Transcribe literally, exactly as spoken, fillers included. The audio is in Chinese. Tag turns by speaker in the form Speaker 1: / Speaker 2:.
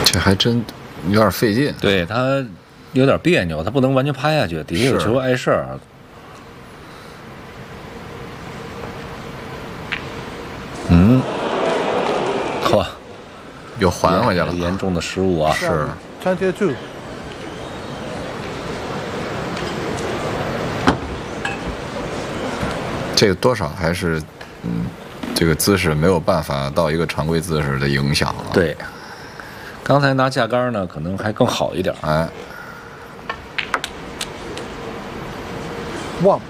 Speaker 1: 这还真有点费劲。
Speaker 2: 对他有点别扭，他不能完全趴下去，底下有球碍事儿。嗯，呵，
Speaker 1: 又还回去了，
Speaker 2: 严重的失误啊！
Speaker 1: 是。
Speaker 3: twenty-two。
Speaker 1: 这个多少还是，嗯，这个姿势没有办法到一个常规姿势的影响了。
Speaker 2: 对，刚才拿架杆呢，可能还更好一点。
Speaker 1: 哎
Speaker 3: ，one。